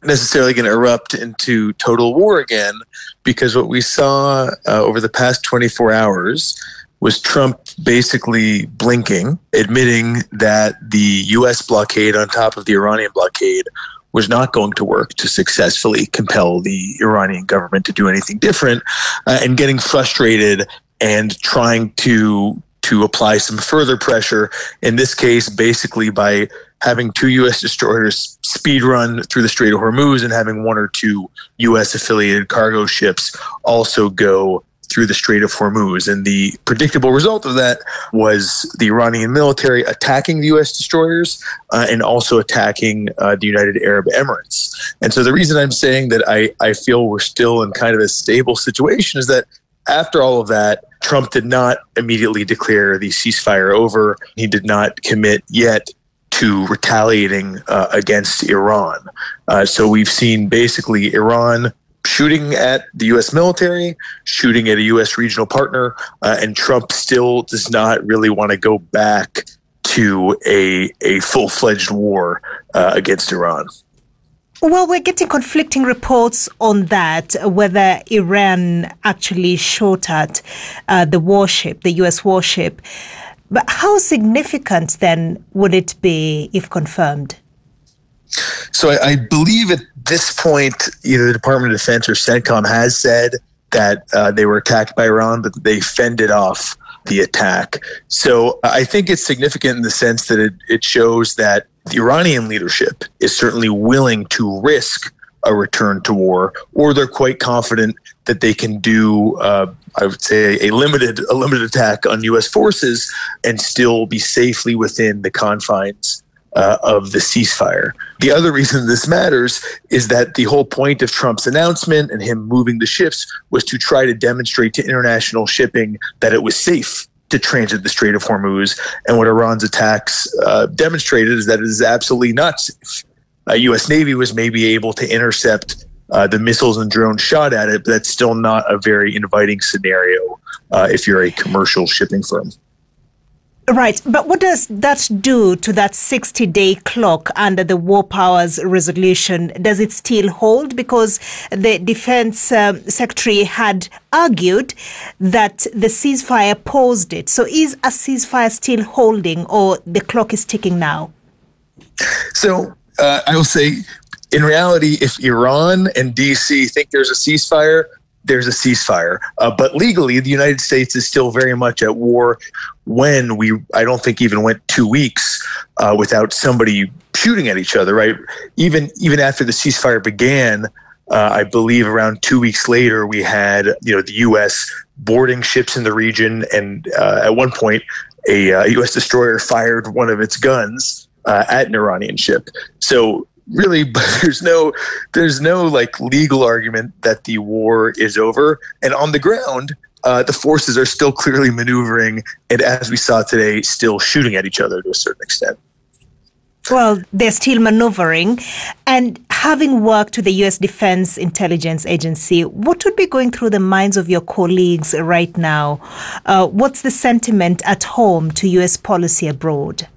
necessarily going to erupt into total war again, because what we saw over the past 24 hours was Trump basically blinking, admitting that the U.S. blockade on top of the Iranian blockade was not going to work to successfully compel the Iranian government to do anything different, and getting frustrated and trying to apply some further pressure, in this case, basically by having 2 U.S. destroyers speed run through the Strait of Hormuz and having 1 or 2 U.S. affiliated cargo ships also go through the Strait of Hormuz. And the predictable result of that was the Iranian military attacking the U.S. destroyers and also attacking the United Arab Emirates. And so the reason I'm saying that I feel we're still in kind of a stable situation is that after all of that, Trump did not immediately declare the ceasefire over. He did not commit yet to retaliating against Iran. So we've seen basically Iran shooting at the U.S. military, shooting at a U.S. regional partner, and Trump still does not really want to go back to a full-fledged war against Iran. Well, we're getting conflicting reports on that, whether Iran actually shot at the warship, the U.S. warship. But how significant then would it be if confirmed? So I believe at this point, either the Department of Defense or CENTCOM has said that they were attacked by Iran, but they fended off the attack. So I think it's significant in the sense that it shows that the Iranian leadership is certainly willing to risk a return to war, or they're quite confident that they can do, I would say, a limited attack on U.S. forces and still be safely within the confines of the ceasefire. The other reason this matters is that the whole point of Trump's announcement and him moving the ships was to try to demonstrate to international shipping that it was safe to transit the Strait of Hormuz. And what Iran's attacks demonstrated is that it is absolutely not safe. U.S. Navy was maybe able to intercept the missiles and drones shot at it, but that's still not a very inviting scenario if you're a commercial shipping firm. Right. But what does that do to that 60-day clock under the War Powers Resolution? Does it still hold? Because the Defense Secretary had argued that the ceasefire paused it. So is a ceasefire still holding, or the clock is ticking now? So I will say, in reality, if Iran and D.C. think there's a ceasefire, there's a ceasefire. But legally, the United States is still very much at war when I don't think even went 2 weeks without somebody shooting at each other, right? Even after the ceasefire began, I believe around 2 weeks later, we had, the U.S. boarding ships in the region. And at one point, a U.S. destroyer fired one of its guns at an Iranian ship. So really, there's no like legal argument that the war is over. And on the ground, the forces are still clearly maneuvering, and as we saw today, still shooting at each other to a certain extent. Well, they're still maneuvering. And having worked with the U.S. Defense Intelligence Agency, what would be going through the minds of your colleagues right now? What's the sentiment at home to U.S. policy abroad?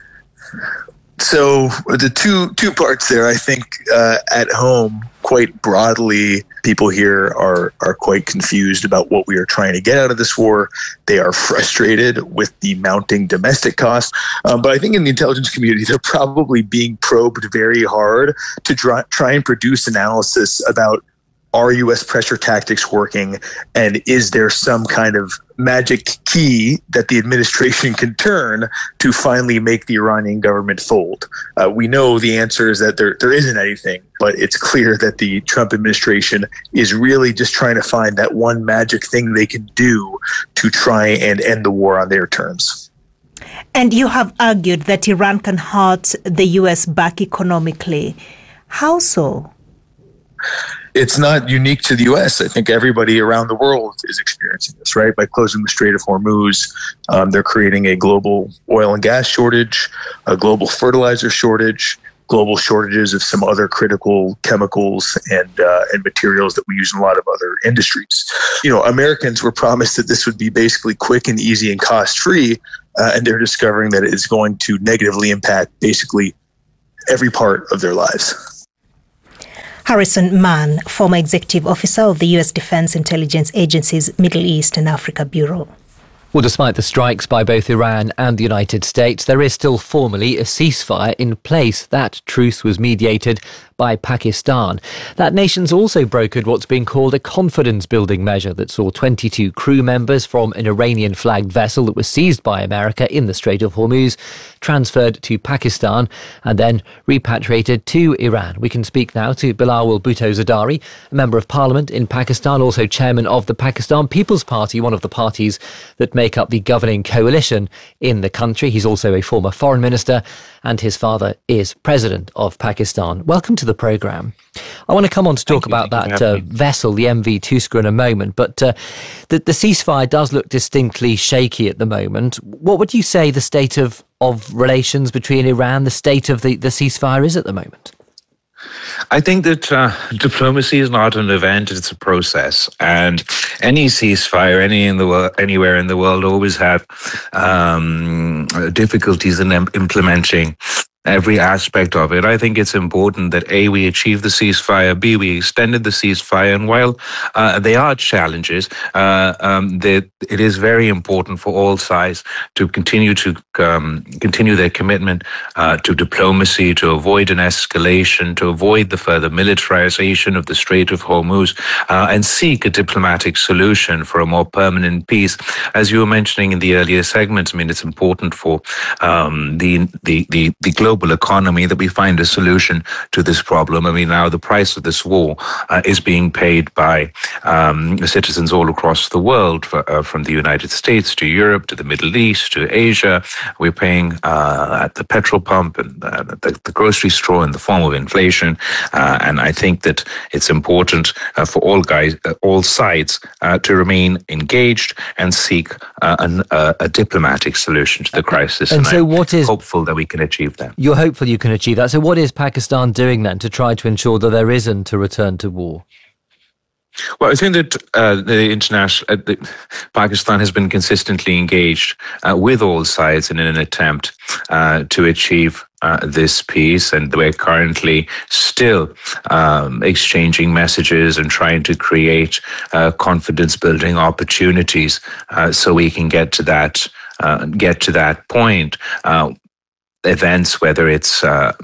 So the two parts there, I think at home, quite broadly, people here are quite confused about what we are trying to get out of this war. They are frustrated with the mounting domestic costs. But I think in the intelligence community, they're probably being probed very hard to try and produce analysis about, are U.S. pressure tactics working, and is there some kind of magic key that the administration can turn to finally make the Iranian government fold? We know the answer is that there isn't anything, but it's clear that the Trump administration is really just trying to find that one magic thing they can do to try and end the war on their terms. And you have argued that Iran can hurt the U.S. back economically. How so? It's not unique to the U.S. I think everybody around the world is experiencing this, right? By closing the Strait of Hormuz, they're creating a global oil and gas shortage, a global fertilizer shortage, global shortages of some other critical chemicals and materials that we use in a lot of other industries. Americans were promised that this would be basically quick and easy and cost-free, and they're discovering that it is going to negatively impact basically every part of their lives. Harrison Mann, former executive officer of the U.S. Defense Intelligence Agency's Middle East and Africa Bureau. Well, despite the strikes by both Iran and the United States, there is still formally a ceasefire in place. That truce was mediated by Pakistan. That nation's also brokered what's being called a confidence-building measure that saw 22 crew members from an Iranian-flagged vessel that was seized by America in the Strait of Hormuz transferred to Pakistan and then repatriated to Iran. We can speak now to Bilawal Bhutto Zardari, a member of parliament in Pakistan, also chairman of the Pakistan People's Party, one of the parties that make up the governing coalition in the country. He's also a former foreign minister and his father is president of Pakistan. Welcome to the programme. I want to come on to talk about that vessel, the MV Tuska, in a moment, but the ceasefire does look distinctly shaky at the moment. What would you say the state of relations between Iran, the state of the ceasefire is at the moment? I think that diplomacy is not an event, it's a process. And any ceasefire, anywhere in the world always have difficulties in implementing every aspect of it. I think it's important that A, we achieve the ceasefire, B, we extended the ceasefire, and while there are challenges, it is very important for all sides to continue their commitment to diplomacy, to avoid an escalation, to avoid the further militarization of the Strait of Hormuz, and seek a diplomatic solution for a more permanent peace. As you were mentioning in the earlier segments, I mean, it's important for the global economy that we find a solution to this problem. I mean, now the price of this war is being paid by citizens all across the world, from the United States to Europe to the Middle East to Asia. We're paying at the petrol pump and the grocery store in the form of inflation. And I think that it's important for all sides to remain engaged and seek a diplomatic solution to the crisis. And so I'm hopeful that we can achieve that. You're hopeful you can achieve that. So what is Pakistan doing then to try to ensure that there isn't a return to war? Well, I think that Pakistan has been consistently engaged with all sides in an attempt to achieve this peace, and we're currently still exchanging messages and trying to create confidence-building opportunities so we can get to that point. Events, whether it's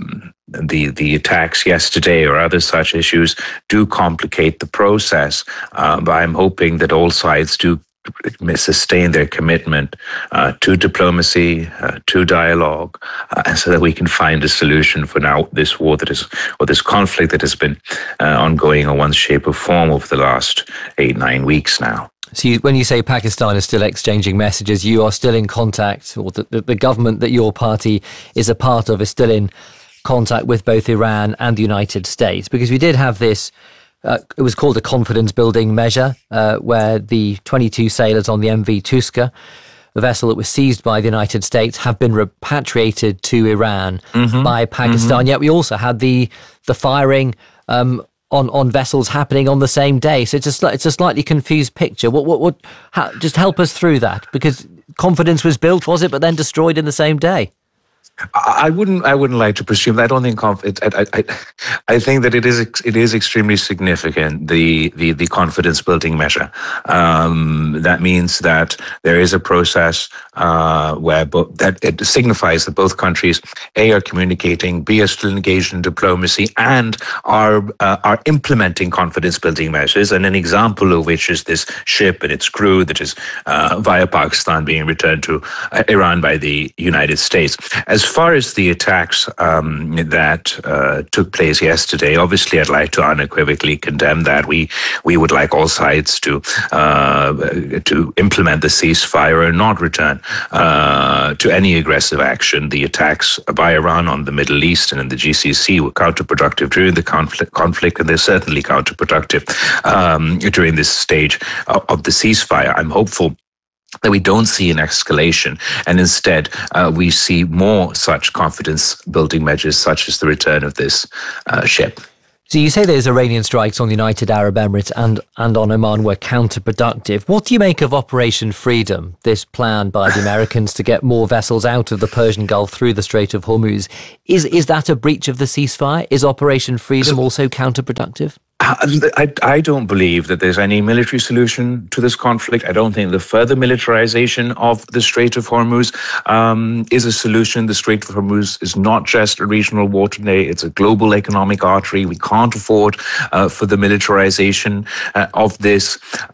the attacks yesterday or other such issues, do complicate the process. But I'm hoping that all sides do sustain their commitment to diplomacy, to dialogue, so that we can find a solution for now this war this conflict that has been ongoing in one shape or form over the last 8-9 weeks now. So when you say Pakistan is still exchanging messages, you are still in contact, or the government that your party is a part of is still in contact with both Iran and the United States? Because we did have this, it was called a confidence-building measure, where the 22 sailors on the MV Tuska, the vessel that was seized by the United States, have been repatriated to Iran by Pakistan. Yet we also had the firing on vessels happening on the same day. So it's a slightly confused picture. Just help us through that, because confidence was built, was it, but then destroyed in the same day? I wouldn't like to presume that. I don't think I think that it is extremely significant, the confidence building measure. That means that there is a process where that it signifies that both countries are communicating, B, are still engaged in diplomacy, and are implementing confidence building measures. And an example of which is this ship and its crew that is via Pakistan being returned to Iran by the United States. As far as the attacks that took place yesterday, obviously I'd like to unequivocally condemn that. We would like all sides to implement the ceasefire and not return to any aggressive action. The attacks by Iran on the Middle East and in the GCC were counterproductive during the conflict, and they're certainly counterproductive during this stage of the ceasefire. I'm hopeful that we don't see an escalation, and instead we see more such confidence-building measures, such as the return of this ship. So you say those Iranian strikes on the United Arab Emirates and on Oman were counterproductive. What do you make of Operation Freedom, this plan by the Americans to get more vessels out of the Persian Gulf through the Strait of Hormuz? Is that a breach of the ceasefire? Is Operation Freedom also counterproductive? I don't believe that there's any military solution to this conflict. I don't think the further militarization of the Strait of Hormuz is a solution. The Strait of Hormuz is not just a regional waterway; it's a global economic artery. We can't afford for the militarization of this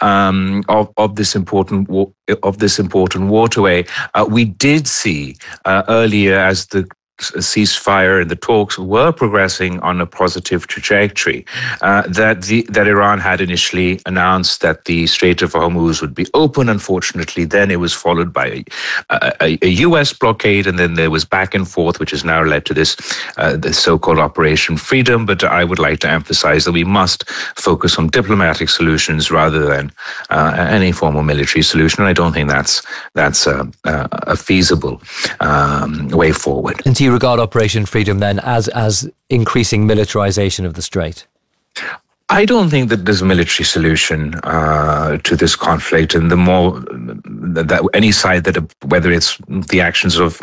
important waterway. We did see earlier, as the ceasefire and the talks were progressing on a positive trajectory, that Iran had initially announced that the Strait of Hormuz would be open. Unfortunately, then it was followed by a U.S. blockade, and then there was back and forth, which has now led to this the so-called Operation Freedom. But I would like to emphasize that we must focus on diplomatic solutions rather than any form of military solution. And I don't think that's a feasible way forward. And do you regard Operation Freedom then as increasing militarization of the Strait? I don't think that there's a military solution to this conflict, and the more that any side that, whether it's the actions of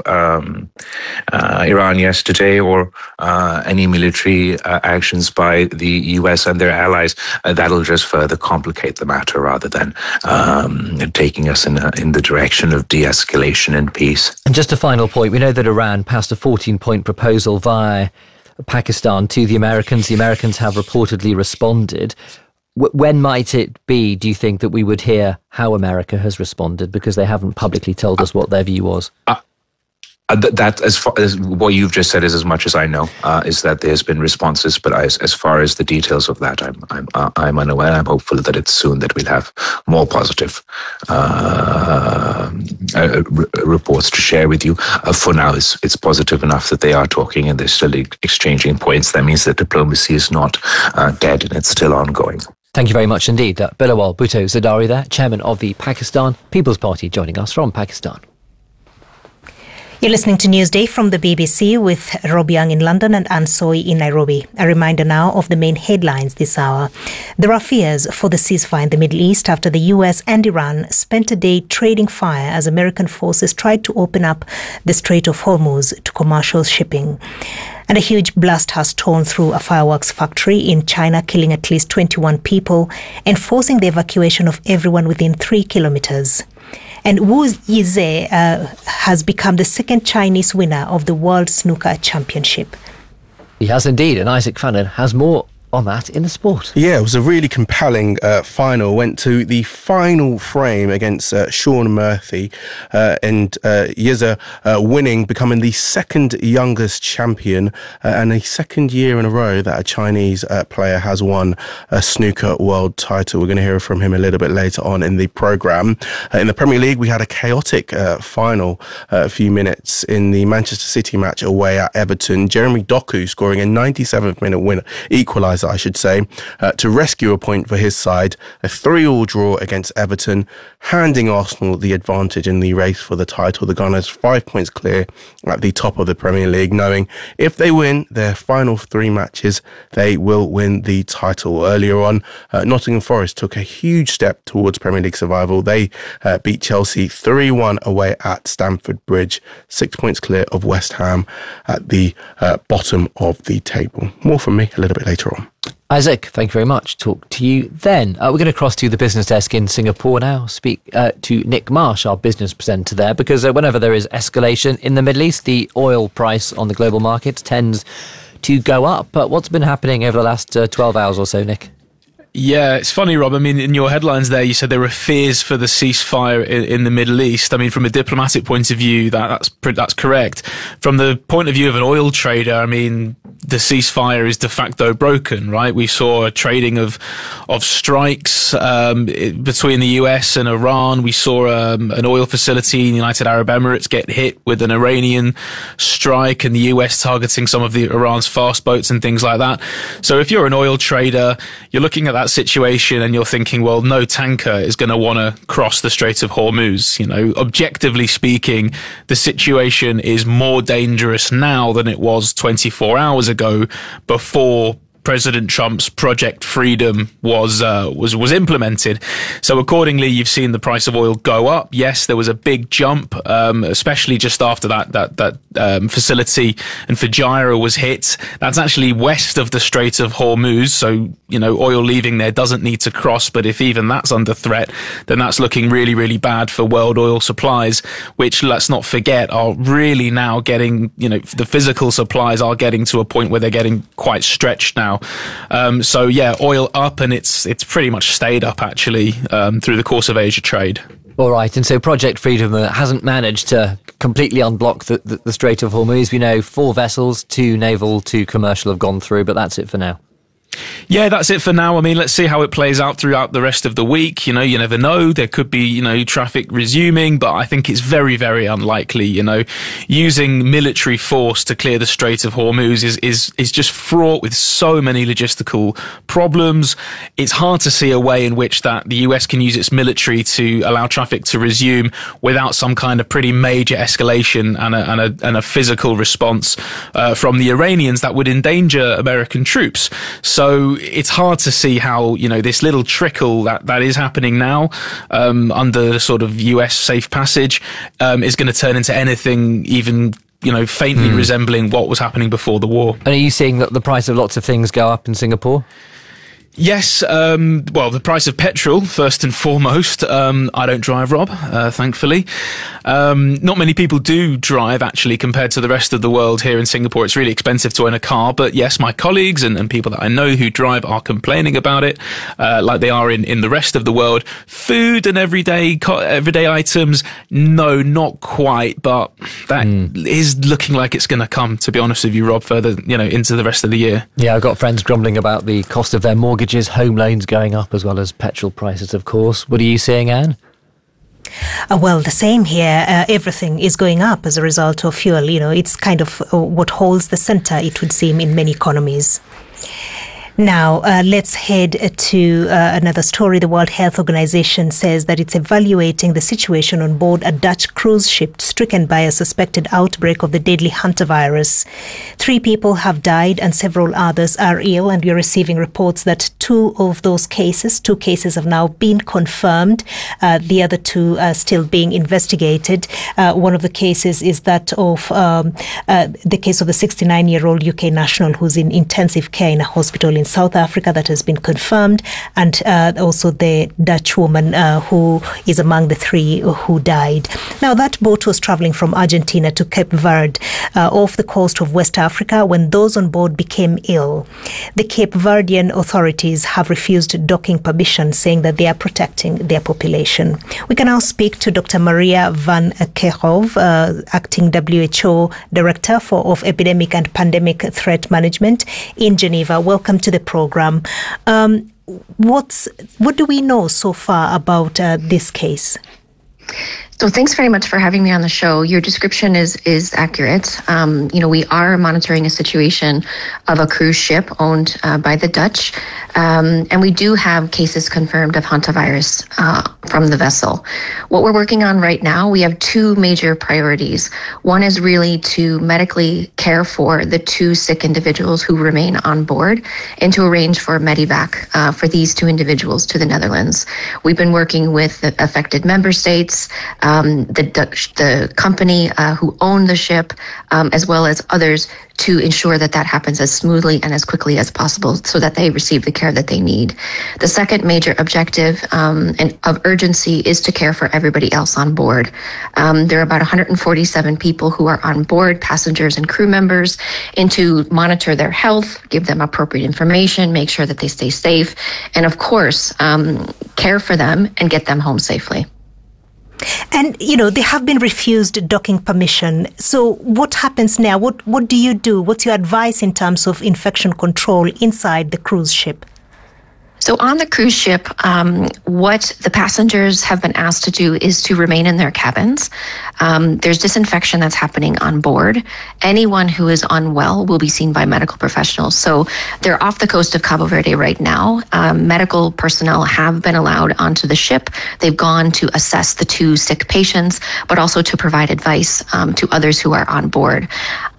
Iran yesterday or any military actions by the US and their allies, that'll just further complicate the matter rather than taking us in the direction of de-escalation and peace. And just a final point, we know that Iran passed a 14-point proposal via Pakistan to the Americans. The Americans have reportedly responded. When might it be, do you think, that we would hear how America has responded? Because they haven't publicly told us what their view was. That, as far as what you've just said, is as much as I know. Is that there's been responses, but as far as the details of that, I'm unaware. I'm hopeful that it's soon that we'll have more positive reports to share with you. For now, it's positive enough that they are talking and they're still exchanging points. That means that diplomacy is not dead and it's still ongoing. Thank you very much indeed. Bilawal Bhutto Zardari there, chairman of the Pakistan People's Party, joining us from Pakistan. You're listening to Newsday from the BBC with Rob Young in London and Anne Soy in Nairobi. A reminder now of the main headlines this hour. There are fears for the ceasefire in the Middle East after the US and Iran spent a day trading fire as American forces tried to open up the Strait of Hormuz to commercial shipping. And a huge blast has torn through a fireworks factory in China, killing at least 21 people and forcing the evacuation of everyone within 3 kilometers. And Wu Yize has become the second Chinese winner of the World Snooker Championship. He has indeed, and Isaac Fannin has more on that in the sport. Yeah, it was a really compelling final. Went to the final frame against Sean Murphy and Yize winning, becoming the second youngest champion and the second year in a row that a Chinese player has won a snooker world title. We're going to hear from him a little bit later on in the programme. In the Premier League, we had a chaotic final a few minutes in the Manchester City match away at Everton. Jeremy Doku scoring a 97th minute winner, equaliser I should say, to rescue a point for his side. A 3-3 draw against Everton, handing Arsenal the advantage in the race for the title. The Gunners 5 points clear at the top of the Premier League, knowing if they win their final 3 matches, they will win the title. Earlier on, Nottingham Forest took a huge step towards Premier League survival. They beat Chelsea 3-1 away at Stamford Bridge, 6 points clear of West Ham at the bottom of the table. More from me a little bit later on. Isaac, thank you very much. Talk to you then. We're going to cross to the business desk in Singapore now. Speak to Nick Marsh, our business presenter there, because whenever there is escalation in the Middle East, the oil price on the global markets tends to go up. But what's been happening over the last 12 hours or so, Nick? Yeah, it's funny, Rob. I mean, in your headlines there, you said there are fears for the ceasefire in the Middle East. I mean, from a diplomatic point of view, that's correct. From the point of view of an oil trader, I mean, the ceasefire is de facto broken, right? We saw a trading of strikes between the US and Iran. We saw an oil facility in the United Arab Emirates get hit with an Iranian strike, and the US targeting some of Iran's fast boats and things like that. So if you're an oil trader, you're looking at that situation and you're thinking, well, no tanker is going to want to cross the Strait of Hormuz. You know, objectively speaking, the situation is more dangerous now than it was 24 hours ago before President Trump's Project Freedom was implemented. So accordingly, you've seen the price of oil go up. Yes, there was a big jump, especially just after that facility in Fujairah was hit. That's actually west of the Strait of Hormuz. So, oil leaving there doesn't need to cross. But if even that's under threat, then that's looking really, really bad for world oil supplies, which, let's not forget, are really now getting, the physical supplies are getting to a point where they're getting quite stretched now. So yeah, oil up, and it's pretty much stayed up actually through the course of Asia trade. All right, and so Project Freedom hasn't managed to completely unblock the Strait of Hormuz. We know 4 vessels, 2 naval, 2 commercial have gone through, but that's it for now. Yeah, that's it for now. I mean, let's see how it plays out throughout the rest of the week. You never know. There could be, traffic resuming, but I think it's very, very unlikely. Using military force to clear the Strait of Hormuz is just fraught with so many logistical problems. It's hard to see a way in which that the US can use its military to allow traffic to resume without some kind of pretty major escalation and a physical response from the Iranians that would endanger American troops. So it's hard to see how, this little trickle that is happening now under sort of US safe passage is going to turn into anything even, faintly resembling what was happening before the war. And are you seeing that the price of lots of things go up in Singapore? Yes, the price of petrol, first and foremost. I don't drive, Rob, thankfully. Not many people do drive, actually, compared to the rest of the world here in Singapore. It's really expensive to own a car. But yes, my colleagues and people that I know who drive are complaining about it, like they are in the rest of the world. Food and everyday items, no, not quite. But that is looking like it's going to come, to be honest with you, Rob, further, into the rest of the year. Yeah, I've got friends grumbling about the cost of their mortgages, home loans going up, as well as petrol prices, of course. What are you seeing, Anne? Well, the same here. Everything is going up as a result of fuel. It's kind of what holds the center, it would seem, in many economies. Now, let's head to another story. The World Health Organization says that it's evaluating the situation on board a Dutch cruise ship stricken by a suspected outbreak of the deadly hantavirus. 3 people have died and several others are ill, and we're receiving reports that 2 cases have now been confirmed. The other 2 are still being investigated. One of the cases is that of the case of the 69-year-old UK national who's in intensive care in a hospital in South Africa that has been confirmed, and also the Dutch woman who is among the 3 who died. Now, that boat was traveling from Argentina to Cape Verde off the coast of West Africa when those on board became ill. The Cape Verdean authorities have refused docking permission, saying that they are protecting their population. We can now speak to Dr. Maria van Kerkhove, acting WHO Director of Epidemic and Pandemic Threat Management in Geneva. Welcome to the program. What do we know so far about this case? So thanks very much for having me on the show. Your description is accurate. We are monitoring a situation of a cruise ship owned by the Dutch, and we do have cases confirmed of hantavirus from the vessel. What we're working on right now, we have 2 major priorities. One is really to medically care for the 2 sick individuals who remain on board and to arrange for medevac for these 2 individuals to the Netherlands. We've been working with the affected member states, the company who owned the ship, as well as others, to ensure that happens as smoothly and as quickly as possible so that they receive the care that they need. The second major objective and of urgency is to care for everybody else on board. There are about 147 people who are on board, passengers and crew members, and to monitor their health, give them appropriate information, make sure that they stay safe, and of course, care for them and get them home safely. And, they have been refused docking permission. So what happens now? What do you do? What's your advice in terms of infection control inside the cruise ship? So on the cruise ship, what the passengers have been asked to do is to remain in their cabins. There's disinfection that's happening on board. Anyone who is unwell will be seen by medical professionals. So they're off the coast of Cabo Verde right now. Medical personnel have been allowed onto the ship. They've gone to assess the 2 sick patients, but also to provide advice to others who are on board.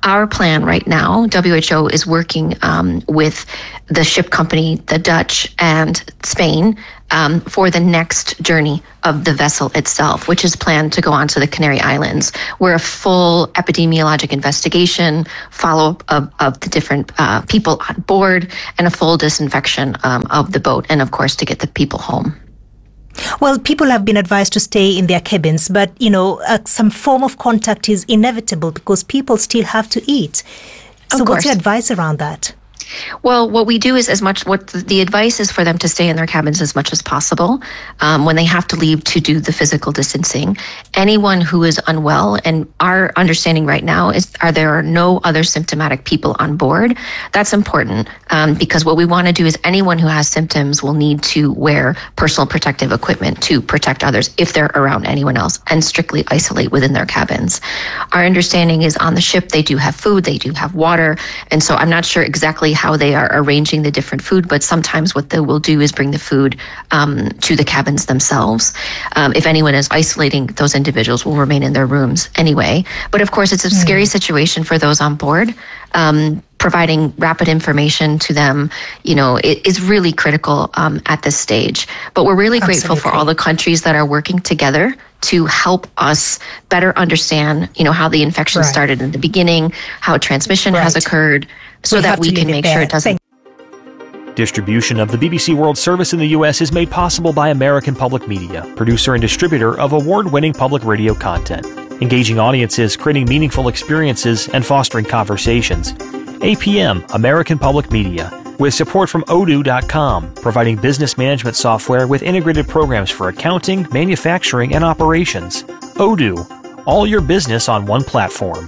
our plan right now, WHO is working with the ship company, the Dutch and Spain, for the next journey of the vessel itself, which is planned to go on to the Canary Islands, where a full epidemiologic investigation, follow-up of the different people on board, and a full disinfection of the boat, and of course to get the people home. Well, people have been advised to stay in their cabins, but, some form of contact is inevitable because people still have to eat. So what's your advice around that? Well, what we do is what the advice is for them to stay in their cabins as much as possible when they have to leave to do the physical distancing. Anyone who is unwell, and our understanding right now is there are no other symptomatic people on board. That's important because what we want to do is anyone who has symptoms will need to wear personal protective equipment to protect others if they're around anyone else, and strictly isolate within their cabins. Our understanding is on the ship they do have food, they do have water, and so I'm not sure exactly how they are arranging the different food, but sometimes what they will do is bring the food to the cabins themselves. If anyone is isolating, those individuals will remain in their rooms anyway. But of course, it's a scary situation for those on board. Providing rapid information to them, it is really critical at this stage. But we're really grateful for all the countries that are working together to help us better understand, how the infection started in the beginning, how transmission has occurred, so that we can make sure it doesn't. Distribution of the BBC World Service in the U.S. is made possible by American Public Media, producer and distributor of award-winning public radio content, engaging audiences, creating meaningful experiences, and fostering conversations. APM, American Public Media, with support from Odoo.com, providing business management software with integrated programs for accounting, manufacturing, and operations. Odoo, all your business on one platform.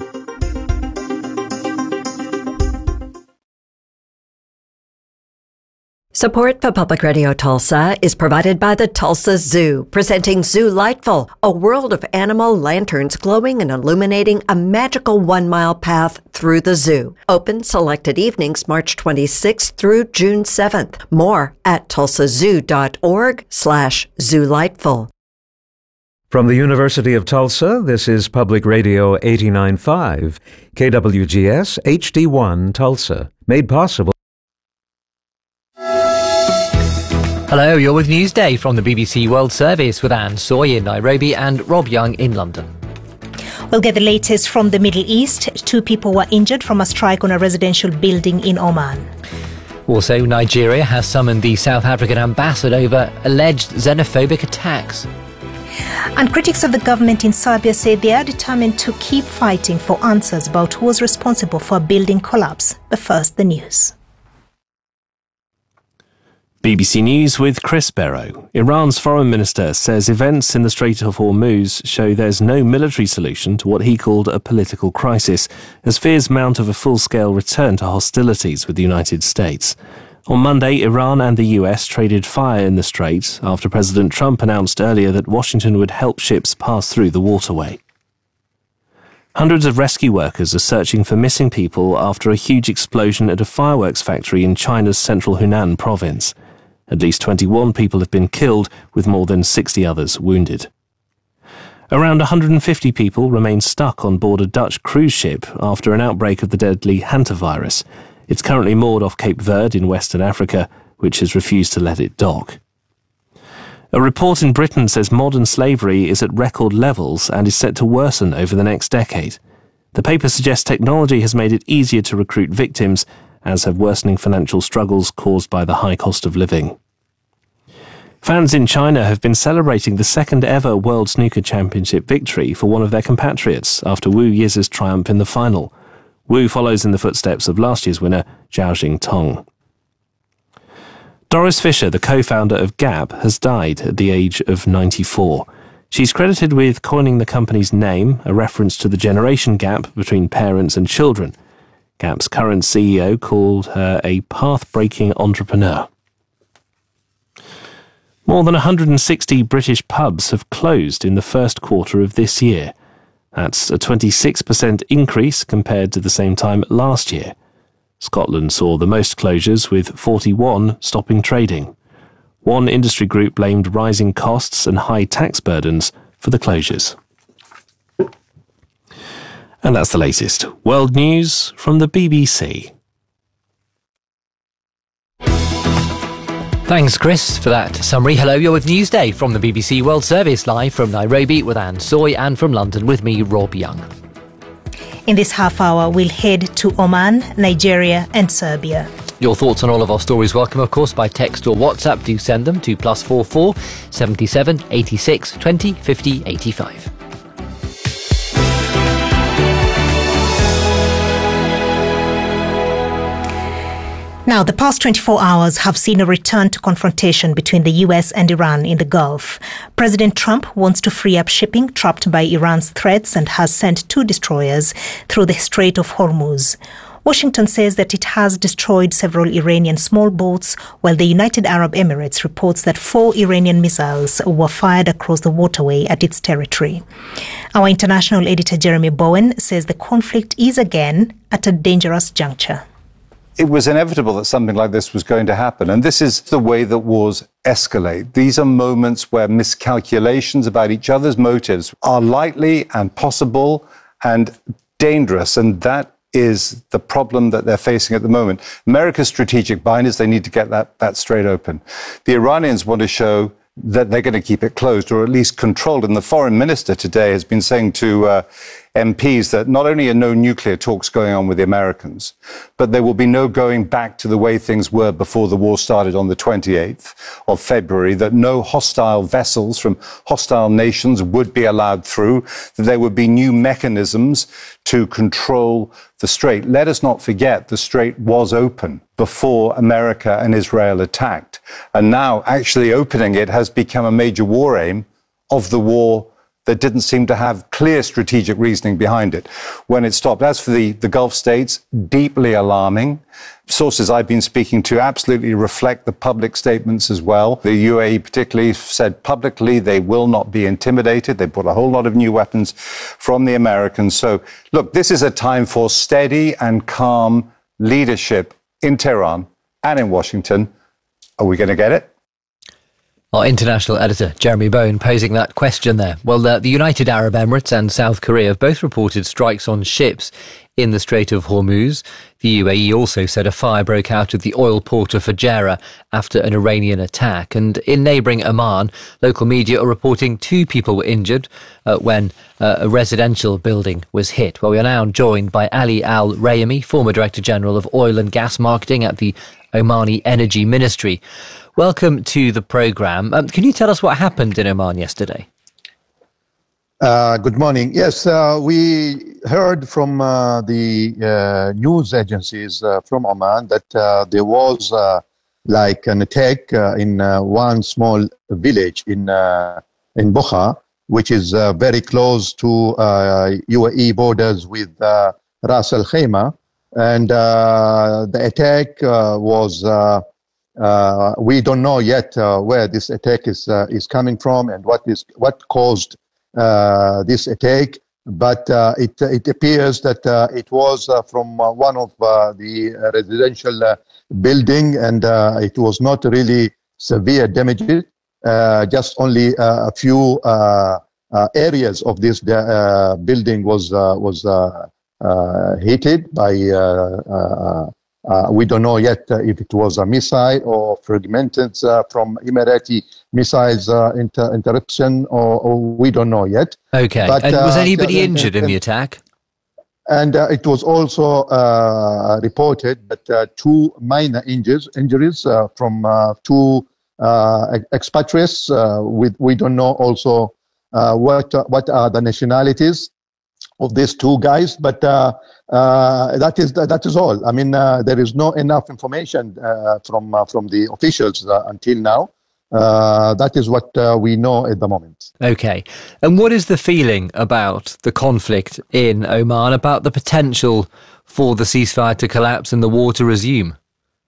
Support for Public Radio Tulsa is provided by the Tulsa Zoo, presenting Zoo Lightful, a world of animal lanterns glowing and illuminating a magical 1-mile path through the zoo. Open selected evenings March 26th through June 7th. More at tulsazoo.org/zoolightful. From the University of Tulsa, this is Public Radio 89.5, KWGS HD1 Tulsa, made possible. Hello, you're with Newsday from the BBC World Service with Anne Soy in Nairobi and Rob Young in London. We'll get the latest from the Middle East. 2 people were injured from a strike on a residential building in Oman. Also, Nigeria has summoned the South African ambassador over alleged xenophobic attacks. And critics of the government in Serbia say they are determined to keep fighting for answers about who was responsible for a building collapse. But first, the news. BBC News with Chris Barrow. Iran's foreign minister says events in the Strait of Hormuz show there's no military solution to what he called a political crisis, as fears mount of a full-scale return to hostilities with the United States. On Monday, Iran and the US traded fire in the strait after President Trump announced earlier that Washington would help ships pass through the waterway. Hundreds of rescue workers are searching for missing people after a huge explosion at a fireworks factory in China's central Hunan province. At least 21 people have been killed, with more than 60 others wounded. Around 150 people remain stuck on board a Dutch cruise ship after an outbreak of the deadly hantavirus. It's currently moored off Cape Verde in Western Africa, which has refused to let it dock. A report in Britain says modern slavery is at record levels and is set to worsen over the next decade. The paper suggests technology has made it easier to recruit victims, as have worsening financial struggles caused by the high cost of living. Fans in China have been celebrating the second ever World Snooker Championship victory for one of their compatriots after Wu Yi's triumph in the final. Wu follows in the footsteps of last year's winner, Zhao Jingtong. Doris Fisher, the co-founder of Gap, has died at the age of 94. She's credited with coining the company's name, a reference to the generation gap between parents and children. Gap's current CEO called her a path-breaking entrepreneur. More than 160 British pubs have closed in the first quarter of this year. That's a 26% increase compared to the same time last year. Scotland saw the most closures, with 41 stopping trading. One industry group blamed rising costs and high tax burdens for the closures. And that's the latest world news from the BBC. Thanks, Chris, for that summary. Hello, you're with Newsday from the BBC World Service, live from Nairobi with Anne Soy, and from London with me, Rob Young. In this half hour, we'll head to Oman, Nigeria and Serbia. Your thoughts on all of our stories welcome, of course, by text or WhatsApp. Do send them to +44 77 86 20 50 85. Now, the past 24 hours have seen a return to confrontation between the US and Iran in the Gulf. President Trump wants to free up shipping trapped by Iran's threats and has sent 2 destroyers through the Strait of Hormuz. Washington says that it has destroyed several Iranian small boats, while the United Arab Emirates reports that 4 Iranian missiles were fired across the waterway at its territory. Our international editor Jeremy Bowen says the conflict is again at a dangerous juncture. It was inevitable that something like this was going to happen. And this is the way that wars escalate. These are moments where miscalculations about each other's motives are likely and possible and dangerous. And that is the problem that they're facing at the moment. America's strategic binders, they need to get that straight open. The Iranians want to show that they're going to keep it closed or at least controlled. And the foreign minister today has been saying to MPs that not only are no nuclear talks going on with the Americans, but there will be no going back to the way things were before the war started on the 28th of February, that no hostile vessels from hostile nations would be allowed through, that there would be new mechanisms to control the strait. Let us not forget the strait was open before America and Israel attacked. And now actually opening it has become a major war aim of the war that didn't seem to have clear strategic reasoning behind it when it stopped. As for the Gulf states, deeply alarming. Sources I've been speaking to absolutely reflect the public statements as well. The UAE particularly said publicly they will not be intimidated. They bought a whole lot of new weapons from the Americans. So, look, this is a time for steady and calm leadership in Tehran and in Washington. Are we going to get it? Our international editor, Jeremy Bowen, posing that question there. Well, the United Arab Emirates and South Korea have both reported strikes on ships in the Strait of Hormuz. The UAE also said a fire broke out at the oil port of Fujairah after an Iranian attack. And in neighbouring Oman, local media are reporting 2 people were injured when a residential building was hit. Well, we are now joined by Ali Al-Rayami, former Director General of Oil and Gas Marketing at the Omani Energy Ministry. Welcome to the programme. Can you tell us what happened in Oman yesterday? Good morning. Yes, we heard from the news agencies from Oman that there was like an attack in one small village in Bukha, which is very close to UAE borders with Ras Al Khaimah. And the attack was... we don't know yet where this attack is coming from and what caused this attack, but it appears that it was from one of the residential building, and it was not really severe damages. Just only a few areas of this building was hit by. We don't know yet if it was a missile or fragments from Emirati missiles interruption, or we don't know yet. Okay. But, and was anybody injured in the attack? And it was also reported that 2 minor injuries from 2 expatriates. We don't know also what are the nationalities of these 2 guys, but that is all. I mean, there is no enough information from the officials until now. That is what we know at the moment. Okay. And what is the feeling about the conflict in Oman, about the potential for the ceasefire to collapse and the war to resume?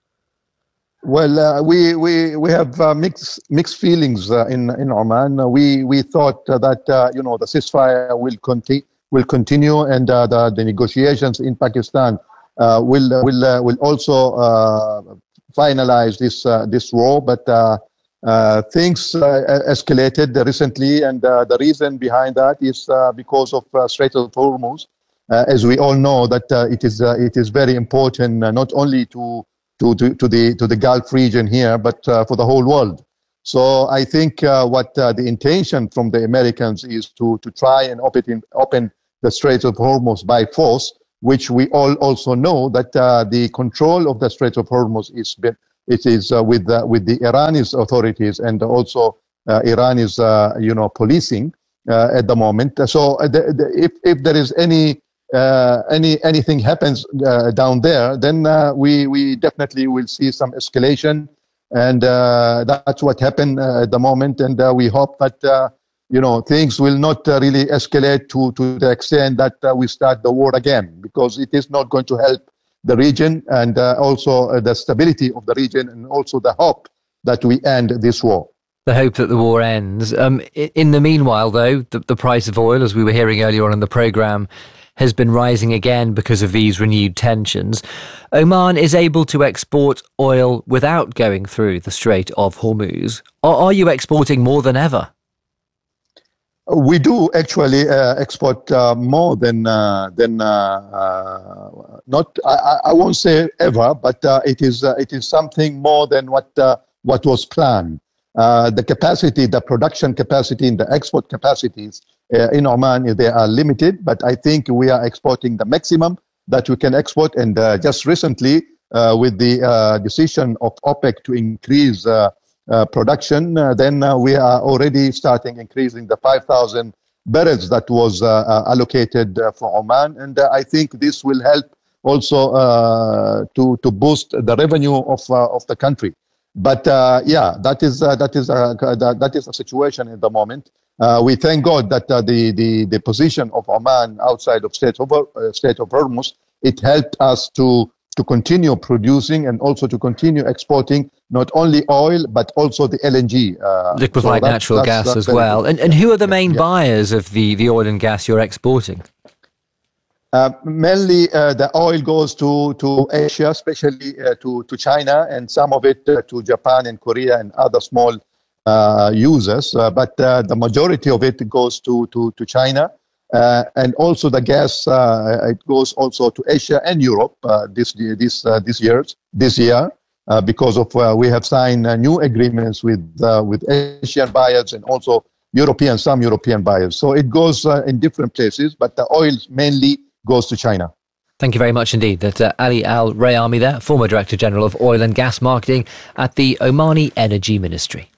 Well, we have mixed feelings in Oman. We thought that the ceasefire will continue, and the negotiations in Pakistan will also finalize this war. But things escalated recently, and the reason behind that is because of Strait of Hormuz. as we all know, that it is very important not only to the Gulf region here, but for the whole world. So I think what the intention from the Americans is to try and open the Straits of Hormuz by force, which we all also know that the control of the Straits of Hormuz is with the Iranian authorities, and also Iran is policing at the moment. So if there is anything happens down there, then we definitely will see some escalation, and that's what happened at the moment. And we hope that things will not really escalate to the extent that we start the war again, because it is not going to help the region, and also the stability of the region, and also the hope that we end this war. The hope that the war ends. In the meanwhile, though, the price of oil, as we were hearing earlier on in the programme, has been rising again because of these renewed tensions. Oman is able to export oil without going through the Strait of Hormuz. Are you exporting more than ever? We do actually export more than not. I won't say ever, but it is something more than what was planned. The capacity, the production capacity, and the export capacities in Oman, they are limited. But I think we are exporting the maximum that we can export. And just recently, with the decision of OPEC to increase production, then we are already starting increasing the 5,000 barrels that was allocated for Oman, and I think this will help also to boost the revenue of the country. But that is a situation at the moment. We thank God that the position of Oman outside of Strait of Hormuz, it helped us to continue producing and also to continue exporting not only oil, but also the LNG. Liquefied natural gas as well. And who are the main buyers of the oil and gas you're exporting? Mainly the oil goes to Asia, especially to China, and some of it to Japan and Korea and other small users. But the majority of it goes to China. And also the gas, it goes also to Asia and Europe this year, because of we have signed new agreements with Asian buyers and also some European buyers. So it goes in different places, but the oil mainly goes to China. Thank you very much indeed. That Ali Al Rayami there, former Director General of Oil and Gas Marketing at the Omani Energy Ministry.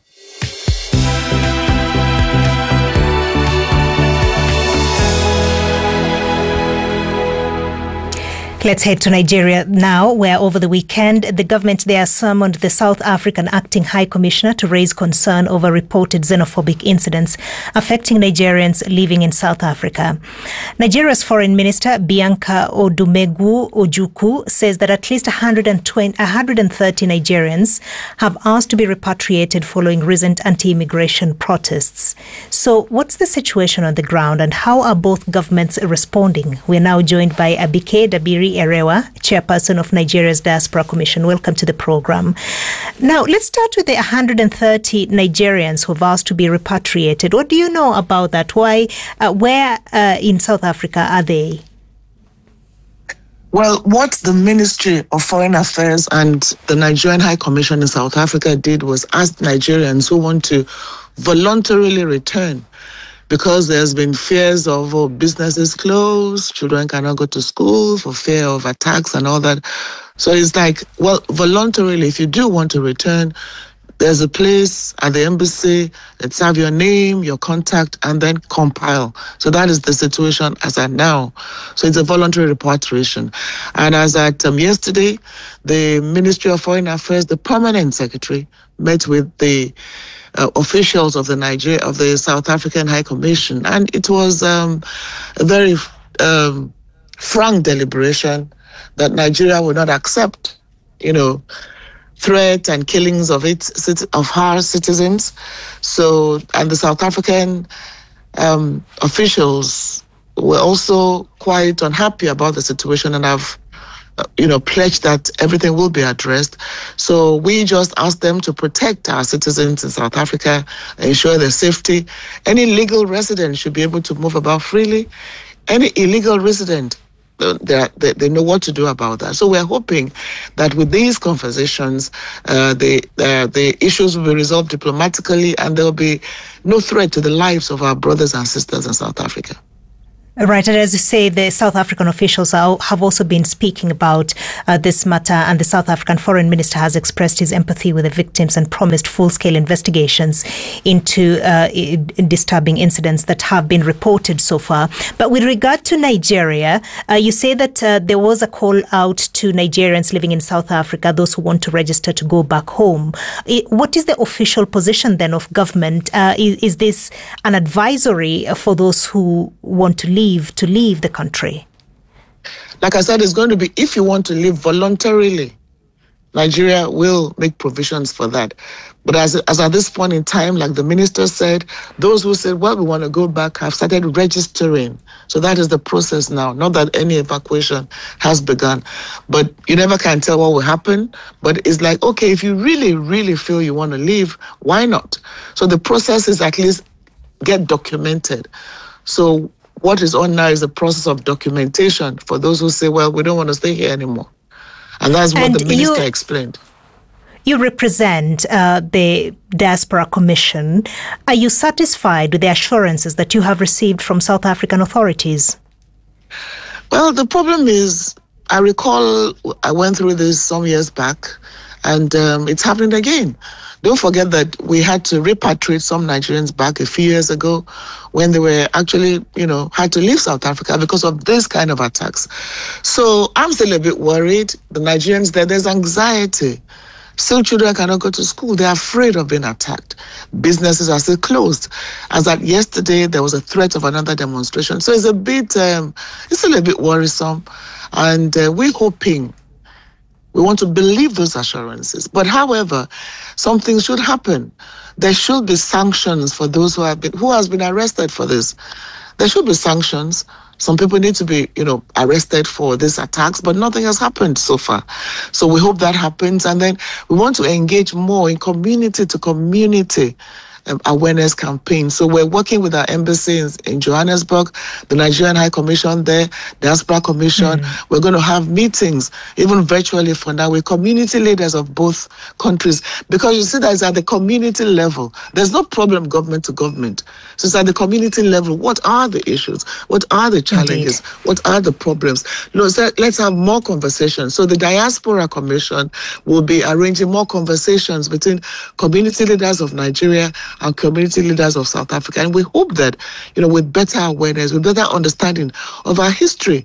Let's head to Nigeria now, where over the weekend, the government there summoned the South African Acting High Commissioner to raise concern over reported xenophobic incidents affecting Nigerians living in South Africa. Nigeria's Foreign Minister, Bianca Odumegu Ojukwu, says that at least 130 Nigerians have asked to be repatriated following recent anti-immigration protests. So what's the situation on the ground, and how are both governments responding? We're now joined by Abike Dabiri Erewa, chairperson of Nigeria's Diaspora Commission. Welcome to the program. Now, let's start with the 130 Nigerians who've asked to be repatriated. What do you know about that? Why, where in South Africa are they? Well, what the Ministry of Foreign Affairs and the Nigerian High Commission in South Africa did was ask Nigerians who want to voluntarily return, because there's been fears of businesses closed, children cannot go to school for fear of attacks and all that. So it's like, well, voluntarily, if you do want to return, there's a place at the embassy, let's have your name, your contact, and then compile. So that is the situation as at now. So it's a voluntary repatriation. And as at yesterday, the Ministry of Foreign Affairs, the permanent secretary, met with the officials of the South African High Commission, and it was a very frank deliberation that Nigeria would not accept, threat and killings of her citizens. So, and the South African officials were also quite unhappy about the situation and have pledged that everything will be addressed. So we just asked them to protect our citizens in South Africa, ensure their safety. Any legal resident should be able to move about freely. any illegal resident, they know what to do about that. So we're hoping that with these conversations, the issues will be resolved diplomatically and there will be no threat to the lives of our brothers and sisters in South Africa. Right, and as you say, the South African officials have also been speaking about this matter, and the South African Foreign Minister has expressed his empathy with the victims and promised full-scale investigations into disturbing incidents that have been reported so far. But with regard to Nigeria, you say that there was a call out to Nigerians living in South Africa, those who want to register to go back home. What is the official position then of government? Is this an advisory for those who want to leave the country? Like I said, it's going to be, if you want to leave voluntarily, Nigeria will make provisions for that. But as at this point in time, like the minister said, those who said, well, we want to go back have started registering. So that is the process now. Not that any evacuation has begun. But you never can tell what will happen. But it's like, okay, if you really, really feel you want to leave, why not? So the process is at least get documented. So what is on now is the process of documentation for those who say, well, we don't want to stay here anymore. And that's what the minister explained. You represent the Diaspora Commission. Are you satisfied with the assurances that you have received from South African authorities? Well, the problem is, I recall I went through this some years back, and it's happening again. Don't forget that we had to repatriate some Nigerians back a few years ago when they were actually, had to leave South Africa because of this kind of attacks. So I'm still a bit worried. The Nigerians there's anxiety. Still, children cannot go to school. They're afraid of being attacked. Businesses are still closed. As at yesterday, there was a threat of another demonstration. So it's still a bit worrisome. And we're hoping, we want to believe those assurances. But however, something should happen. There should be sanctions for those who has been arrested for this. There should be sanctions. Some people need to be, arrested for these attacks, but nothing has happened so far. So we hope that happens. And then we want to engage more in community to community awareness campaign. So we're working with our embassy in Johannesburg, the Nigerian High Commission there, Diaspora Commission. We're going to have meetings, even virtually for now, with community leaders of both countries. Because you see that it's at the community level. There's no problem government to government. So it's at the community level. What are the issues? What are the challenges? Indeed. What are the problems? Let's have more conversations. So the Diaspora Commission will be arranging more conversations between community leaders of Nigeria and community leaders of South Africa. And we hope that, with better awareness, with better understanding of our history,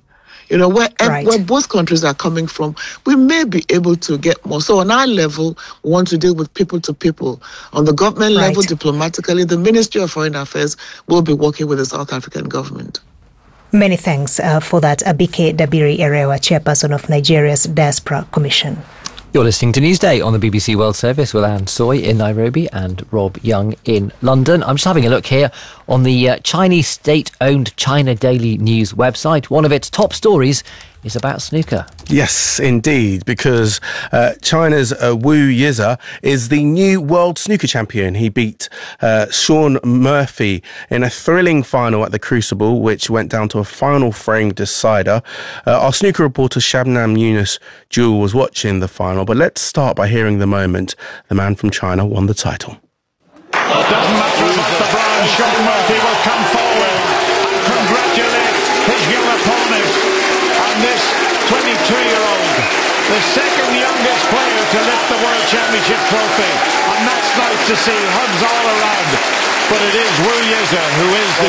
where both countries are coming from, we may be able to get more. So on our level, we want to deal with people to people. On the government level, diplomatically, the Ministry of Foreign Affairs will be working with the South African government. Many thanks for that, Abike Dabiri-Erewa, chairperson of Nigeria's Diaspora Commission. You're listening to Newsday on the BBC World Service with Anne Soy in Nairobi and Rob Young in London. I'm just having a look here on the Chinese state-owned China Daily News website. One of its top stories is about snooker. Yes, indeed, because China's Wu Yize is the new world snooker champion. He beat Shaun Murphy in a thrilling final at the Crucible, which went down to a final frame decider. Our snooker reporter Shabnam Yunus Jewel was watching the final, but let's start by hearing the moment the man from China won the title. Doesn't matter about the bronze, Shaun Murphy will come forward and congratulate his young opponent on this 22-year-old, the second youngest player to lift the World Championship trophy. And that's nice to see, hugs all around. But it is Wu Yize who is the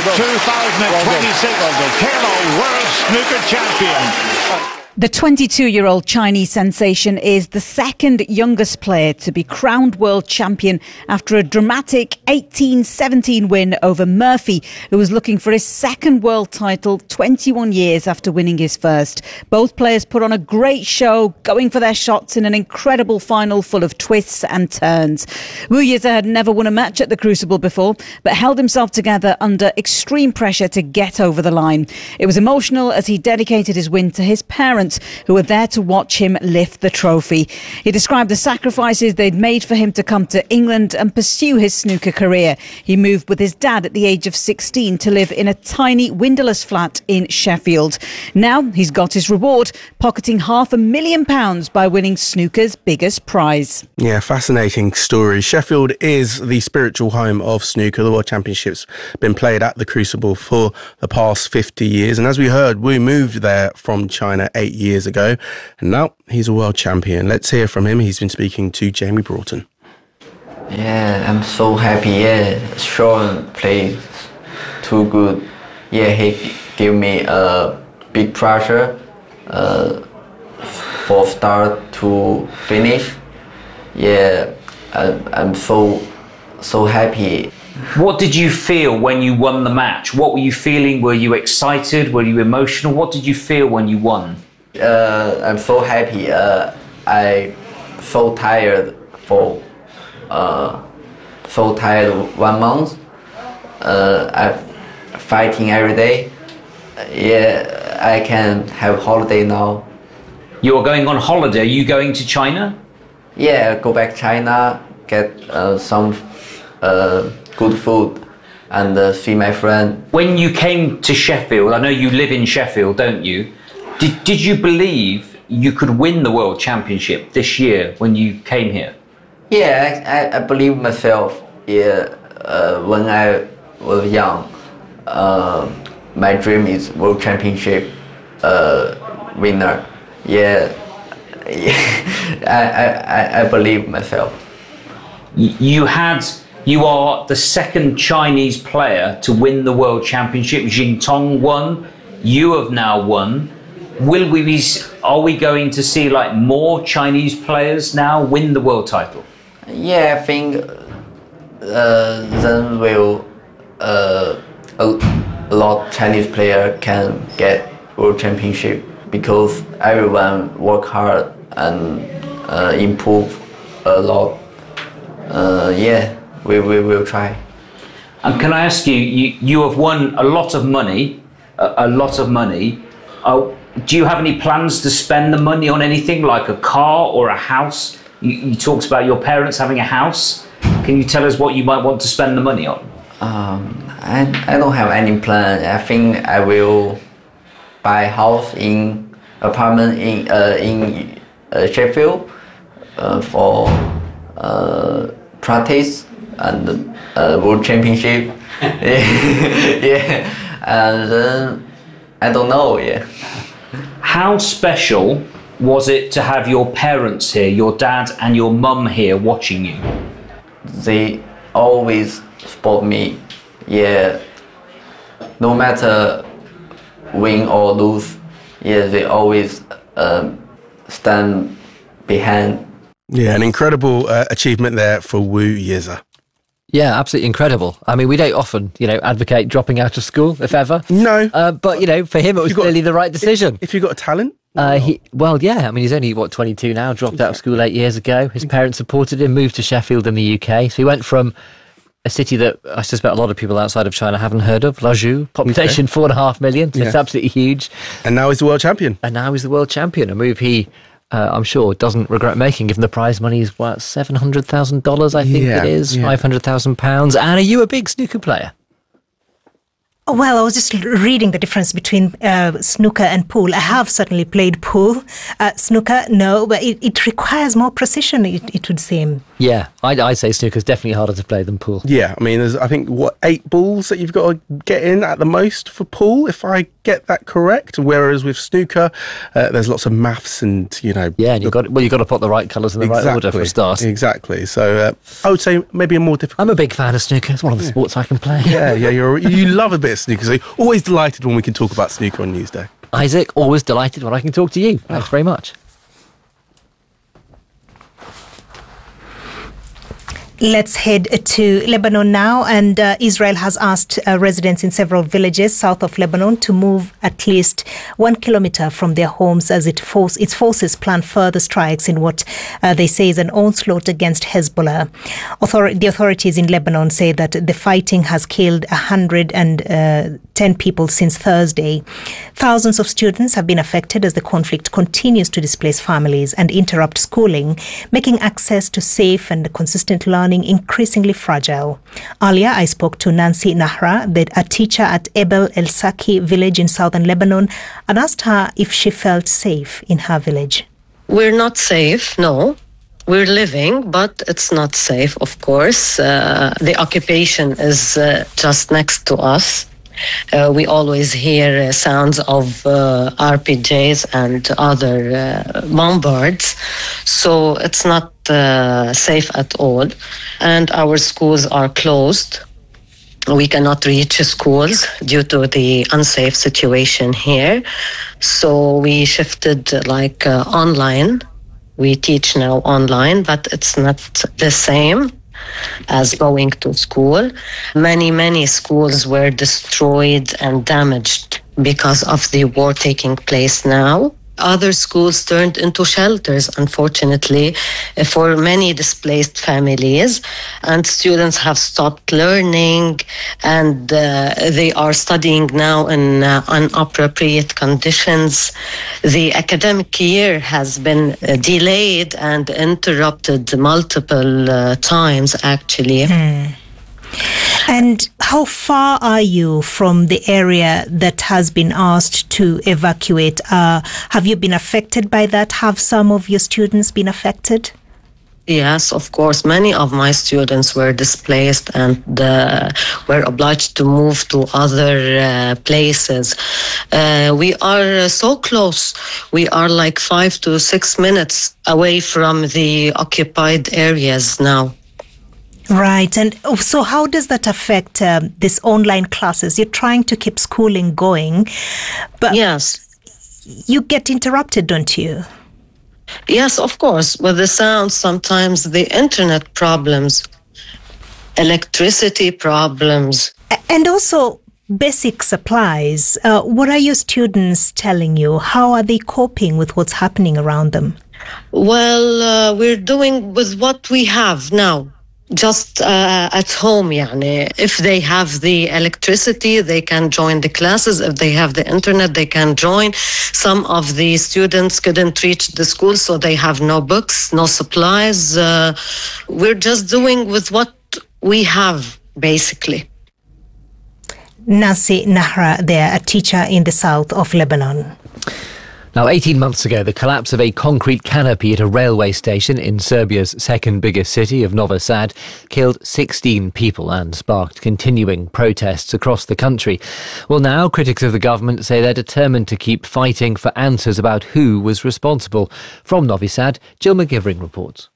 2026 Halo World Snooker Champion. The 22-year-old Chinese sensation is the second youngest player to be crowned world champion after a dramatic 18-17 win over Murphy, who was looking for his second world title 21 years after winning his first. Both players put on a great show, going for their shots in an incredible final full of twists and turns. Wu Yize had never won a match at the Crucible before, but held himself together under extreme pressure to get over the line. It was emotional as he dedicated his win to his parents, parents who were there to watch him lift the trophy. He described the sacrifices they'd made for him to come to England and pursue his snooker career. He moved with his dad at the age of 16 to live in a tiny windowless flat in Sheffield. Now he's got his reward, pocketing £500,000 by winning snooker's biggest prize. Yeah, fascinating story. Sheffield is the spiritual home of snooker. The World Championship's been played at the Crucible for the past 50 years. And as we heard, Wu moved there from China 8 years ago. And now he's a world champion. Let's hear from him. He's been speaking to Jamie Broughton. Yeah, I'm so happy. Yeah, Sean plays too good. Yeah, he gave me a big pressure for start to finish. Yeah, I'm so happy. What did you feel when you won the match? What were you feeling? Were you excited? Were you emotional? What did you feel when you won? I'm so happy. I so tired for 1 month. I'm fighting every day. Yeah, I can have holiday now. You're going on holiday. Are you going to China? Yeah, go back China, get some good food, and see my friend. When you came to Sheffield, I know you live in Sheffield, don't you? Did you believe you could win the World Championship this year when you came here? Yeah, I believe myself. Yeah, when I was young, my dream is World Championship winner. Yeah, I believe myself. You are the second Chinese player to win the World Championship. Jing Tong won. You have now won. Are we going to see like more Chinese players now win the world title? Yeah, I think then will a lot of Chinese players can get World Championship because everyone work hard and improve a lot. Yeah, we will try. And can I ask you, you have won a lot of money, do you have any plans to spend the money on anything like a car or a house? You talked about your parents having a house. Can you tell us what you might want to spend the money on? I don't have any plan. I think I will buy a house apartment in Sheffield for practice and World Championship. Yeah, and then I don't know. Yeah. How special was it to have your parents here, your dad and your mum here watching you? They always support me. Yeah, no matter win or lose, yeah, they always stand behind. Yeah, an incredible achievement there for Wu Yize. Yeah, absolutely incredible. I mean, we don't often, advocate dropping out of school, if ever. No. But, for him, it was clearly the right decision. If you've got a talent? Yeah. I mean, he's only, 22 now, dropped out of school 8 years ago. His parents supported him, moved to Sheffield in the UK. So he went from a city that I suspect a lot of people outside of China haven't heard of, Laju, population 4.5 million. So It's absolutely huge. And now he's the world champion. A move he... I'm sure doesn't regret making, given the prize money is $700,000, I think it is, £500,000. Anne, are you a big snooker player? Well, I was just reading the difference between snooker and pool. I have certainly played pool. Snooker, no, but it requires more precision, it would seem. Yeah, I'd say snooker's definitely harder to play than pool. Yeah, I mean, there's, I think, 8 balls that you've got to get in at the most for pool, if I get that correct. Whereas with snooker, there's lots of maths and, Yeah, and you've got to put the right colours in the right order for a start. Exactly. So I would say maybe a more difficult... I'm a big fan of snooker. It's one of the sports I can play. Yeah, you love a bit of snooker. So always delighted when we can talk about snooker on Newsday. Isaac, always delighted when I can talk to you. Thanks very much. Let's head to Lebanon now, and Israel has asked residents in several villages south of Lebanon to move at least 1 kilometer from their homes as its forces plan further strikes in what they say is an onslaught against Hezbollah. The authorities in Lebanon say that the fighting has killed 110 people since Thursday. Thousands of students have been affected as the conflict continues to displace families and interrupt schooling, making access to safe and consistent learning increasingly fragile. Earlier, I spoke to Nancy Nahra, a teacher at Ebel El Saki village in southern Lebanon, and asked her if she felt safe in her village. We're not safe, no. We're living, but it's not safe, of course. The occupation is just next to us. We always hear sounds of RPGs and other bombards, so it's not safe at all. And our schools are closed. We cannot reach schools due to the unsafe situation here. So we shifted online. We teach now online, but it's not the same as going to school. Many schools were destroyed and damaged because of the war taking place now. Other schools turned into shelters, unfortunately, for many displaced families, and students have stopped learning, and they are studying now in inappropriate conditions. The academic year has been delayed and interrupted multiple times, actually. And how far are you from the area that has been asked to evacuate? Have you been affected by that? Have some of your students been affected? Yes, of course. Many of my students were displaced and were obliged to move to other places. We are so close. We are like 5 to 6 minutes away from the occupied areas now. Right. And so how does that affect this online classes? You're trying to keep schooling going, but yes, you get interrupted, don't you? Yes, of course. With the sound, sometimes the internet problems, electricity problems. And also basic supplies. What are your students telling you? How are they coping with what's happening around them? Well, we're doing with what we have now. Just at home, yani. If they have the electricity, they can join the classes. If they have the internet, they can join. Some of the students couldn't reach the school, so they have no books, no supplies. We're just doing with what we have, basically. Nancy Nahra there, a teacher in the south of Lebanon. Now, 18 months ago, the collapse of a concrete canopy at a railway station in Serbia's second biggest city of Novi Sad killed 16 people and sparked continuing protests across the country. Well, now critics of the government say they're determined to keep fighting for answers about who was responsible. From Novi Sad, Jill McGivering reports.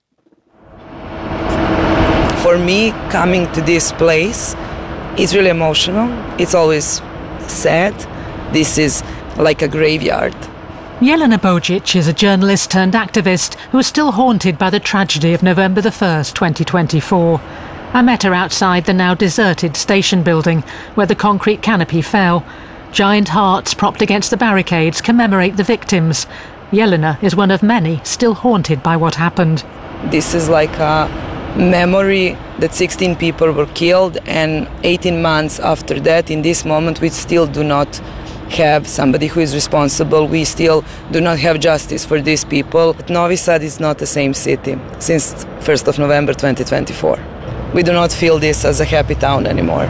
For me, coming to this place is really emotional. It's always sad. This is like a graveyard. Jelena Bojic is a journalist turned activist who is still haunted by the tragedy of November the 1st, 2024. I met her outside the now deserted station building where the concrete canopy fell. Giant hearts propped against the barricades commemorate the victims. Jelena is one of many still haunted by what happened. This is like a memory that 16 people were killed, and 18 months after that, in this moment, we still do not have somebody who is responsible. We still do not have justice for these people. But Novi Sad is not the same city since 1st of November 2024. We do not feel this as a happy town anymore.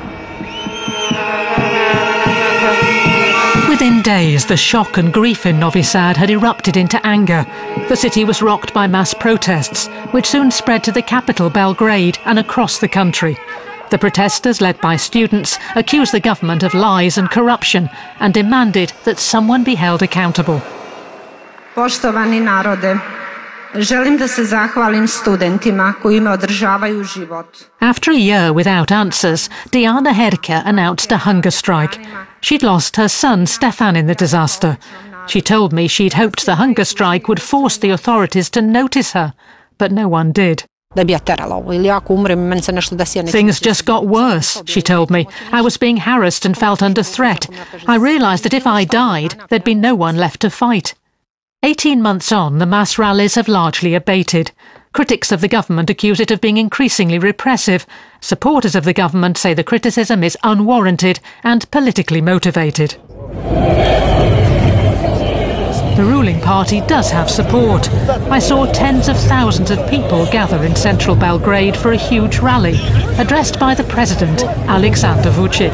Within days, the shock and grief in Novi Sad had erupted into anger. The city was rocked by mass protests, which soon spread to the capital, Belgrade, and across the country. The protesters, led by students, accused the government of lies and corruption and demanded that someone be held accountable. Poštovani narode, želim da se zahvalim studentima koji me održavaju život. After a year without answers, Diana Herke announced a hunger strike. She'd lost her son, Stefan, in the disaster. She told me she'd hoped the hunger strike would force the authorities to notice her, but no one did. Things just got worse, she told me. I was being harassed and felt under threat. I realised that if I died, there'd be no one left to fight. 18 months on, the mass rallies have largely abated. Critics of the government accuse it of being increasingly repressive. Supporters of the government say the criticism is unwarranted and politically motivated. The ruling party does have support. I saw tens of thousands of people gather in central Belgrade for a huge rally, addressed by the president, Aleksandar Vučić.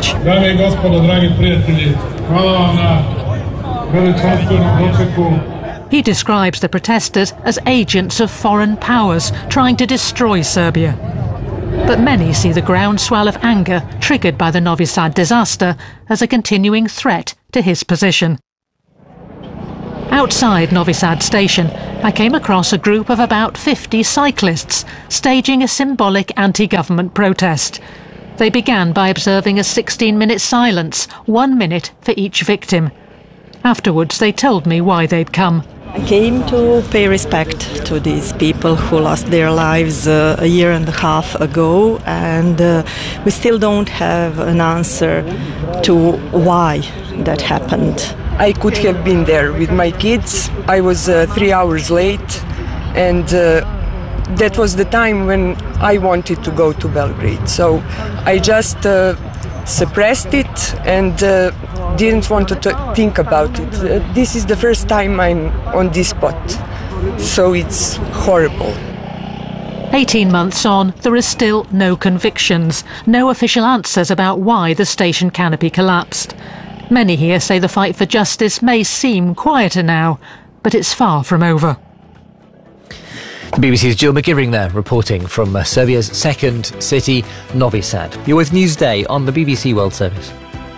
He describes the protesters as agents of foreign powers trying to destroy Serbia. But many see the groundswell of anger triggered by the Novi Sad disaster as a continuing threat to his position. Outside Novi Sad station, I came across a group of about 50 cyclists staging a symbolic anti-government protest. They began by observing a 16-minute silence, 1 minute for each victim. Afterwards, they told me why they'd come. I came to pay respect to these people who lost their lives a year and a half ago, and we still don't have an answer to why that happened. I could have been there with my kids. I was 3 hours late, and that was the time when I wanted to go to Belgrade. So I just suppressed it and didn't want to think about it. This is the first time I'm on this spot, so it's horrible. 18 months on, there is still no convictions, no official answers about why the station canopy collapsed. Many here say the fight for justice may seem quieter now, but it's far from over. The BBC's Jill McGivering there, reporting from Serbia's second city, Novi Sad. You're with Newsday on the BBC World Service.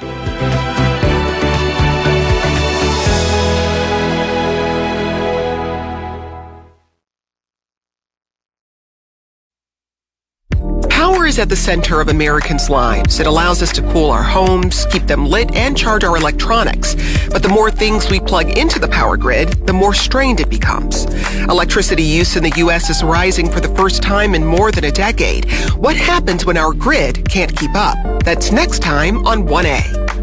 Power is at the center of Americans' lives. It allows us to cool our homes, keep them lit, and charge our electronics. But the more things we plug into the power grid, the more strained it becomes. Electricity use in the U.S. is rising for the first time in more than a decade. What happens when our grid can't keep up? That's next time on 1A.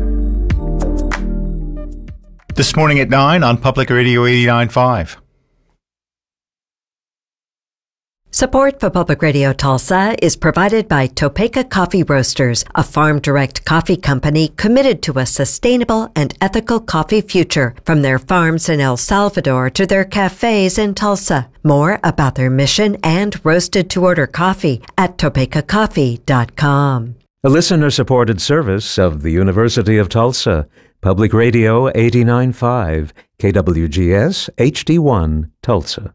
This morning at 9 on Public Radio 89.5. Support for Public Radio Tulsa is provided by Topeka Coffee Roasters, a farm-direct coffee company committed to a sustainable and ethical coffee future, from their farms in El Salvador to their cafes in Tulsa. More about their mission and roasted-to-order coffee at topekacoffee.com. A listener-supported service of the University of Tulsa, Public Radio 89.5, KWGS HD1, Tulsa.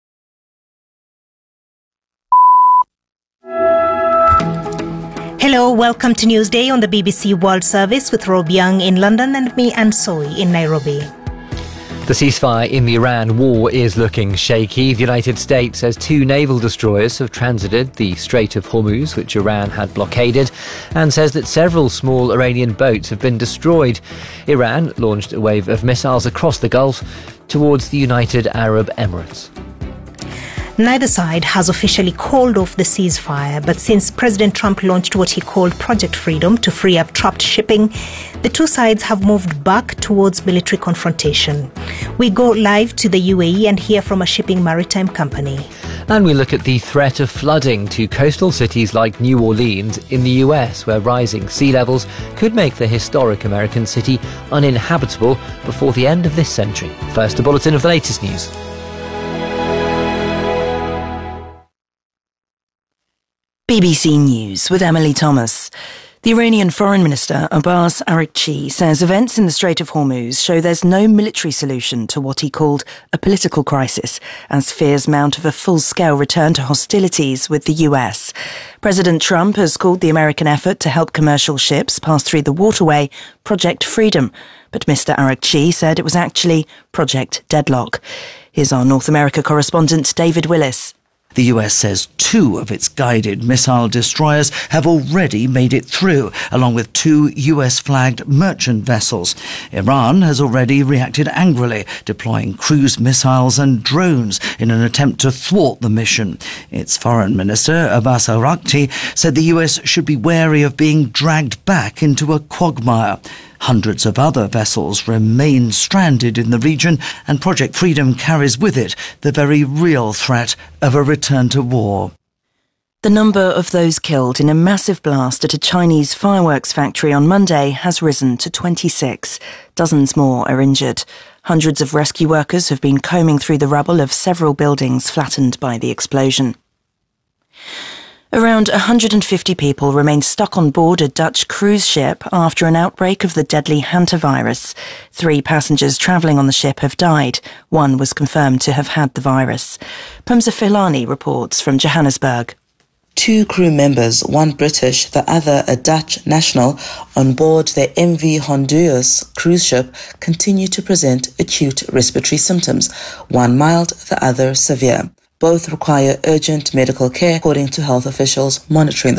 Hello, welcome to Newsday on the BBC World Service with Rob Young in London and me, Anne Soy, in Nairobi. The ceasefire in the Iran war is looking shaky. The United States says 2 naval destroyers have transited the Strait of Hormuz, which Iran had blockaded, and says that several small Iranian boats have been destroyed. Iran launched a wave of missiles across the Gulf towards the United Arab Emirates. Neither side has officially called off the ceasefire, but since President Trump launched what he called Project Freedom to free up trapped shipping, the two sides have moved back towards military confrontation. We go live to the UAE and hear from a shipping maritime company. And we look at the threat of flooding to coastal cities like New Orleans in the US, where rising sea levels could make the historic American city uninhabitable before the end of this century. First, a bulletin of the latest news. BBC News with Emily Thomas. The Iranian Foreign Minister Abbas Araghchi says events in the Strait of Hormuz show there's no military solution to what he called a political crisis, as fears mount of a full-scale return to hostilities with the US. President Trump has called the American effort to help commercial ships pass through the waterway Project Freedom, but Mr. Araghchi said it was actually Project Deadlock. Here's our North America correspondent David Willis. The US says 2 of its guided missile destroyers have already made it through, along with 2 US-flagged merchant vessels. Iran has already reacted angrily, deploying cruise missiles and drones in an attempt to thwart the mission. Its Foreign Minister, Abbas Araghchi, said the US should be wary of being dragged back into a quagmire. Hundreds of other vessels remain stranded in the region, and Project Freedom carries with it the very real threat of a return to war. The number of those killed in a massive blast at a Chinese fireworks factory on Monday has risen to 26. Dozens more are injured. Hundreds of rescue workers have been combing through the rubble of several buildings flattened by the explosion. Around 150 people remain stuck on board a Dutch cruise ship after an outbreak of the deadly hantavirus. 3 passengers travelling on the ship have died. 1 was confirmed to have had the virus. Pumza Filani reports from Johannesburg. 2 crew members, one British, the other a Dutch national, on board the MV Honduras cruise ship continue to present acute respiratory symptoms, one mild, the other severe. Both require urgent medical care, according to health officials monitoring the